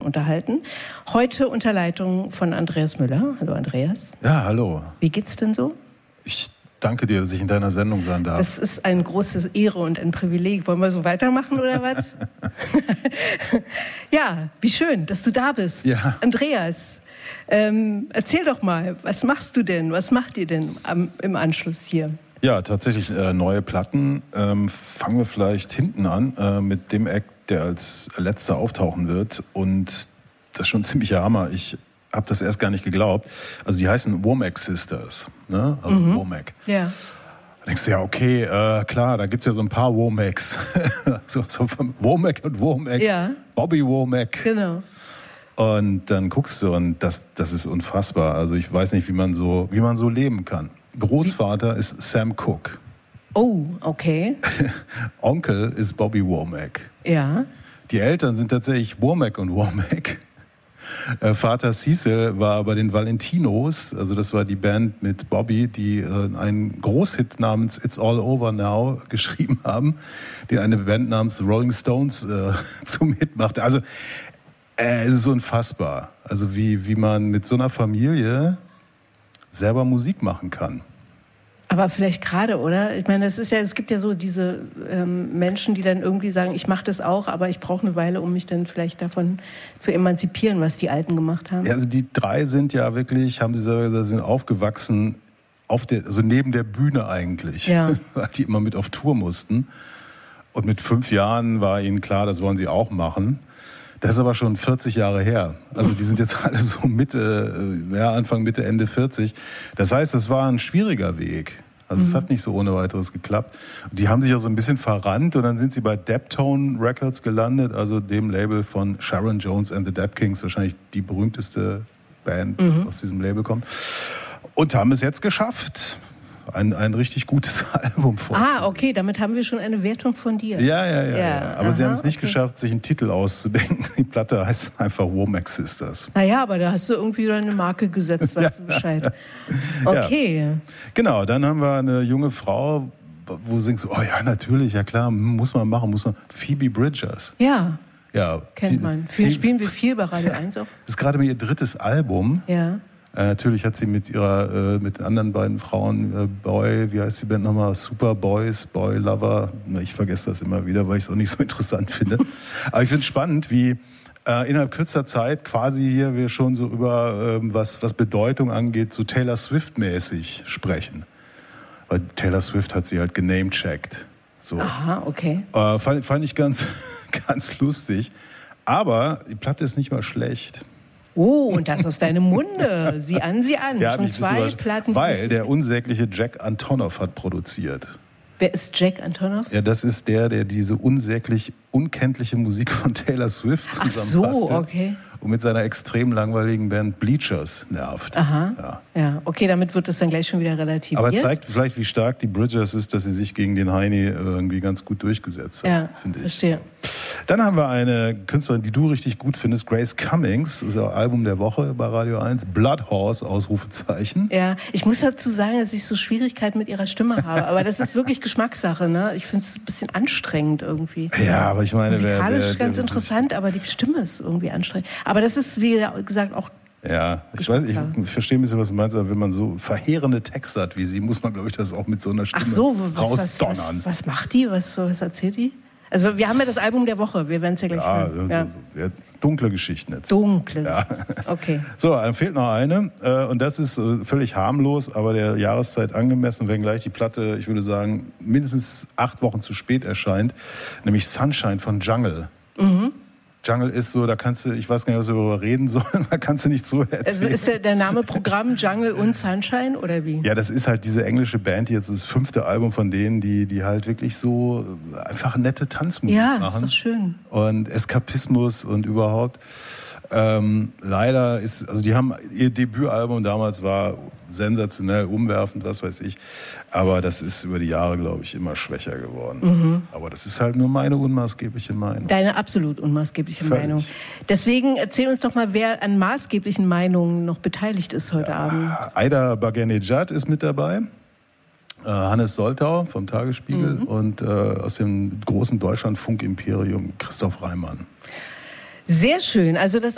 unterhalten. Heute unter Leitung von Andreas Müller. Hallo Andreas. Ja, hallo. Wie geht's denn so? Ich danke dir, dass ich in deiner Sendung sein darf. Das ist eine große Ehre und ein Privileg. Wollen wir so weitermachen oder was? Ja, wie schön, dass du da bist. Ja. Andreas, erzähl doch mal, was machst du denn? Was macht ihr denn im Anschluss hier? Ja, tatsächlich neue Platten. Fangen wir vielleicht hinten an mit dem Act, der als letzter auftauchen wird. Und das ist schon ein ziemlicher Hammer. Ich habe das erst gar nicht geglaubt. Also die heißen Womack Sisters, ne? Also Womack. Ja. Da denkst du ja, okay, klar, da gibt es ja so ein paar Womacks. so Womack und Womack. Ja. Bobby Womack. Genau. Und dann guckst du und das ist unfassbar. Also ich weiß nicht, wie man so leben kann. Großvater ist Sam Cooke. Oh, okay. Onkel ist Bobby Womack. Ja. Die Eltern sind tatsächlich Womack und Womack. Vater Cecil war bei den Valentinos, also das war die Band mit Bobby, die einen Großhit namens It's All Over Now geschrieben haben, den eine Band namens Rolling Stones zum Hit machte. Also es ist unfassbar, also wie man mit so einer Familie selber Musik machen kann. Aber vielleicht gerade, oder? Ich meine, es gibt ja so diese Menschen, die dann irgendwie sagen, ich mache das auch, aber ich brauche eine Weile, um mich dann vielleicht davon zu emanzipieren, was die Alten gemacht haben. Ja, also die drei sind ja wirklich, haben sie selber gesagt, sind aufgewachsen also neben der Bühne eigentlich, ja. Weil die immer mit auf Tour mussten. Und mit 5 Jahren war ihnen klar, das wollen sie auch machen. Das ist aber schon 40 Jahre her. Also die sind jetzt alle so Anfang, Mitte, Ende 40. Das heißt, es war ein schwieriger Weg. Also es hat nicht so ohne weiteres geklappt. Die haben sich auch so ein bisschen verrannt und dann sind sie bei Daptone Records gelandet, also dem Label von Sharon Jones and the Dap Kings, wahrscheinlich die berühmteste Band, die aus diesem Label kommt. Und haben es jetzt geschafft, ein richtig gutes Album vorzulegen. Ah, okay, damit haben wir schon eine Wertung von dir. Ja. Aber sie haben es nicht geschafft, sich einen Titel auszudenken. Die Platte heißt einfach Womack Sisters. Naja, aber da hast du irgendwie deine Marke gesetzt, weißt du Bescheid. Okay. Ja. Genau, dann haben wir eine junge Frau, wo du denkst, oh ja, natürlich, ja klar, muss man machen, Phoebe Bridgers. Ja, kennt man. Spielen wir viel bei Radio 1 auch. Das ist gerade ihr 3. Album. Ja. Natürlich hat sie mit mit den anderen beiden Frauen, wie heißt die Band nochmal? Superboys, Boy Lover. Ich vergesse das immer wieder, weil ich es auch nicht so interessant finde. Aber ich finde es spannend, wie innerhalb kürzer Zeit quasi hier wir schon so über, was Bedeutung angeht, so Taylor Swift-mäßig sprechen. Weil Taylor Swift hat sie halt genamecheckt. So. Aha, okay. Fand ich ganz lustig. Aber die Platte ist nicht mal schlecht. Oh, und das aus deinem Munde. Sieh an. Ja, schon 2 Platten. Weil der unsägliche Jack Antonoff hat produziert. Wer ist Jack Antonoff? Ja, das ist der diese unsäglich unkenntliche Musik von Taylor Swift zusammenbastelt. Ach so, okay. Und mit seiner extrem langweiligen Band Bleachers nervt. Aha. Ja, okay, damit wird es dann gleich schon wieder relativiert. Aber zeigt vielleicht, wie stark die Bridgers ist, dass sie sich gegen den Heini irgendwie ganz gut durchgesetzt hat, finde ich. Verstehe. Dann haben wir eine Künstlerin, die du richtig gut findest, Grace Cummings. Das ist das Album der Woche bei Radio 1. Blood Horse, Ausrufezeichen. Ja, ich muss dazu sagen, dass ich so Schwierigkeiten mit ihrer Stimme habe. Aber das ist wirklich Geschmackssache, ne? Ich finde es ein bisschen anstrengend irgendwie. Ja, aber ich meine... Musikalisch ganz interessant, aber die Stimme ist irgendwie anstrengend. Aber das ist, wie gesagt, auch... Ja, ich verstehe ein bisschen, was du meinst, aber wenn man so verheerende Texte hat wie sie, muss man, glaube ich, das auch mit so einer Stimme rausdonnern. Was macht die? Was erzählt die? Also wir haben ja das Album der Woche, wir werden es ja gleich hören. Dunkle Geschichten jetzt. Dunkle. Ja. Okay. So, dann fehlt noch eine und das ist völlig harmlos, aber der Jahreszeit angemessen, wenngleich die Platte, ich würde sagen, mindestens 8 Wochen zu spät erscheint, nämlich Sunshine von Jungle. Jungle ist so, da kannst du, ich weiß gar nicht, was wir darüber reden sollen, da kannst du nicht so erzählen. Also ist der Name Programm Jungle und Sunshine oder wie? Ja, das ist halt diese englische Band, die jetzt das 5. Album von denen, die halt wirklich so einfach nette Tanzmusik machen. Ja, ist doch schön. Und Eskapismus und überhaupt. Leider die haben ihr Debütalbum damals war sensationell, umwerfend, was weiß ich. Aber das ist über die Jahre, glaube ich, immer schwächer geworden. Aber das ist halt nur meine unmaßgebliche Meinung. Deine absolut unmaßgebliche Meinung. Deswegen erzähl uns doch mal, wer an maßgeblichen Meinungen noch beteiligt ist heute Abend. Aida Bagenejad ist mit dabei. Hannes Soltau vom Tagesspiegel und aus dem großen Deutschlandfunk-Imperium Christoph Reimann. Sehr schön. Also das